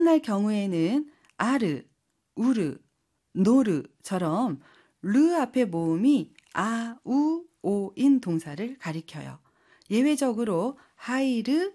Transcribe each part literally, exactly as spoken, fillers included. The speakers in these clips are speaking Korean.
날 경우에는 아르, 우르, 노르처럼 르 앞에 모음이 아, 우, 오인 동사를 가리켜요. 예외적으로 하이르,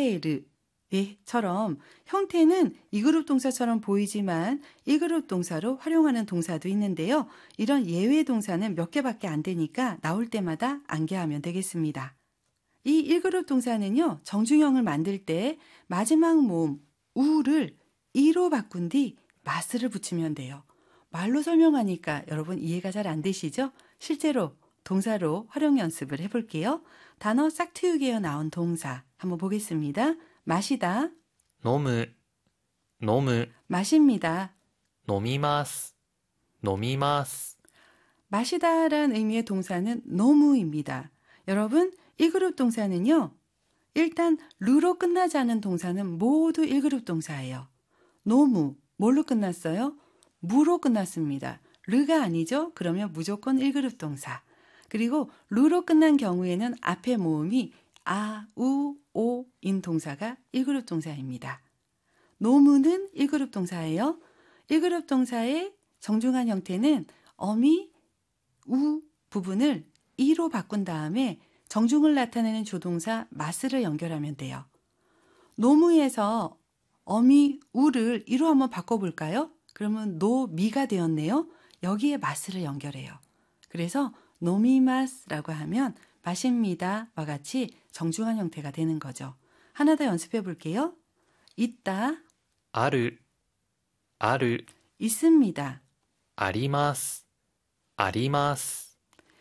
가에르처럼 형태는 이 그룹 동사처럼 보이지만 일 그룹 동사로 활용하는 동사도 있는데요. 이런 예외 동사는 몇 개밖에 안 되니까 나올 때마다 암기하면 되겠습니다. 이 일 그룹 동사는요, 정중형을 만들 때 마지막 모음 우를 이로 바꾼 뒤 마스를 붙이면 돼요. 말로 설명하니까 여러분 이해가 잘 안 되시죠? 실제로 동사로 활용 연습을 해볼게요. 단어 싹트우기에 나온 동사 한번 보겠습니다. 마시다, 飲む、飲む、 마십니다. 飲みます、飲みます。 마시다라는 의미의 동사는 노무입니다. 여러분, 일 그룹 동사는요, 일단 르로 끝나지 않은 동사는 모두 일 그룹 동사예요. 노무, 뭘로 끝났어요? 무로 끝났습니다. 르가 아니죠? 그러면 무조건 일 그룹 동사. 그리고 루로 끝난 경우에는 앞에 모음이 아, 우, 오인 동사가 일 그룹 동사입니다. 노무는 일 그룹 동사예요. 일 그룹 동사의 정중한 형태는 어미, 우 부분을 이로 바꾼 다음에 정중을 나타내는 조동사 마스를 연결하면 돼요. 노무에서 어미, 우를 이로 한번 바꿔볼까요? 그러면 노미가 되었네요. 여기에 마스를 연결해요. 그래서 노미마스라고 하면 마십니다와 같이 정중한 형태가 되는 거죠. 하나 더 연습해 볼게요. 있다, ある、ある、 있습니다. あります、あります。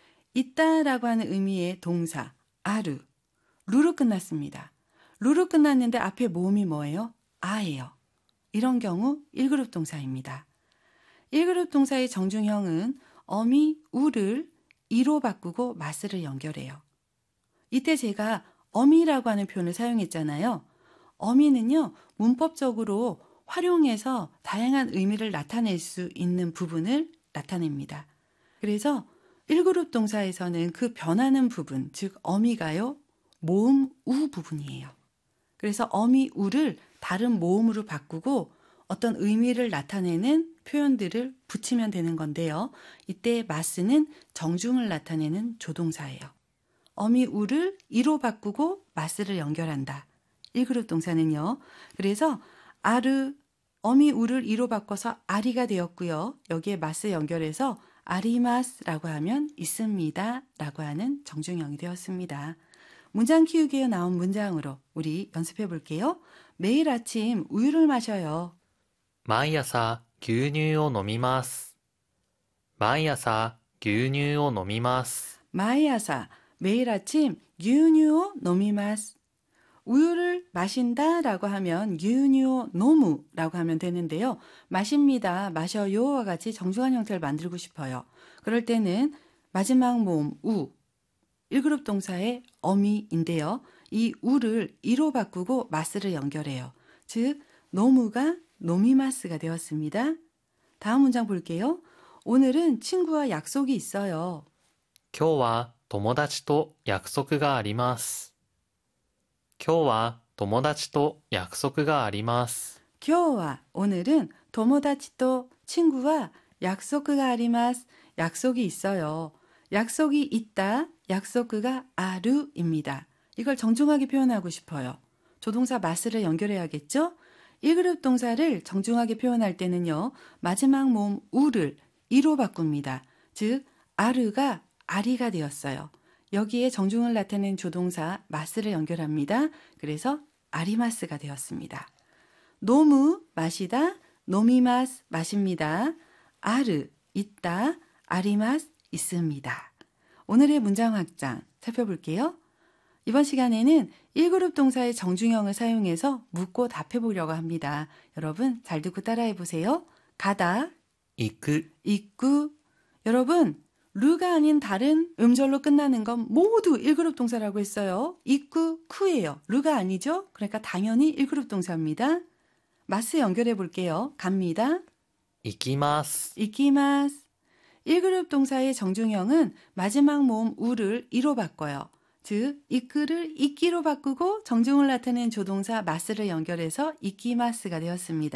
있다라고 하는 의미의 동사 아루, 루로 끝났습니다. 루로 끝났는데 앞에 모음이 뭐예요? 아예요. 이런 경우 일 그룹 동사입니다. 일 그룹 동사의 정중형은 어미, 우를 이로 바꾸고 마스를 연결해요. 이때 제가 어미라고 하는 표현을 사용했잖아요. 어미는요, 문법적으로 활용해서 다양한 의미를 나타낼 수 있는 부분을 나타냅니다. 그래서 일 그룹 동사에서는 그 변하는 부분, 즉 어미가요, 모음 우 부분이에요. 그래서 어미 우를 다른 모음으로 바꾸고 어떤 의미를 나타내는 표현들을 붙이면 되는 건데요. 이때 마스는 정중을 나타내는 조동사예요. 어미 우를 이로 바꾸고 마스를 연결한다. 일 그룹 동사는요. 그래서 아르, 어미 우를 이로 바꿔서 아리가 되었고요. 여기에 마스 연결해서 아리마스라고 하면 있습니다 라고 하는 정중형이 되었습니다. 문장 키우기에 나온 문장으로 우리 연습해 볼게요. 매일 아침 우유를 마셔요. 毎朝牛乳を飲みます。毎朝牛乳を飲みます。 마이아사, 매일 아침 유뉴오 노미마스. 우유를 마신다 라고 하면 유뉴오 노무라고 하면 되는데요. 마십니다, 마셔요와 같이 정중한 형태를 만들고 싶어요. 그럴 때는 마지막 모음 우, 일 그룹 동사의 어미인데요. 이 우를 이로 바꾸고 마스를 연결해요. 즉 노무가 노미마스가 되었습니다. 다음 문장 볼게요. 오늘은 친구와 약속이 있어요. 今日は友達と約束があります。今日は友達と約束があります。 今日は 오늘은 도모다치또 친구와 약속가 아리마스, 약속이 있어요. 약속이 있다, 약속가 아루입니다. 이걸 정중하게 표현하고 싶어요. 조동사 마스를 연결해야겠죠? 일 그룹 동사를 정중하게 표현할 때는요. 마지막 모음 우를 이로 바꿉니다. 즉 아르가 아리가 되었어요. 여기에 정중을 나타낸 조동사 마스를 연결합니다. 그래서 아리마스가 되었습니다. 노무 마시다, 노미마스 마십니다. 아르 있다, 아리마스 있습니다. 오늘의 문장 확장 살펴볼게요. 이번 시간에는 일 그룹 동사의 정중형을 사용해서 묻고 답해보려고 합니다. 여러분 잘 듣고 따라해보세요. 가다, 行く、 있구. 여러분 르가 아닌 다른 음절로 끝나는 건 모두 일 그룹 동사라고 했어요. 있구, 쿠예요. 르가 아니죠? 그러니까 당연히 일 그룹 동사입니다. 마스 연결해 볼게요. 갑니다. 行きます。 이키마스. 일 그룹 동사의 정중형은 마지막 모음 우를 이로 바꿔요. 즉 이끄를 이끼로 바꾸고 정중을 나타내는 조동사 마스를 연결해서 이키마스가 되었습니다.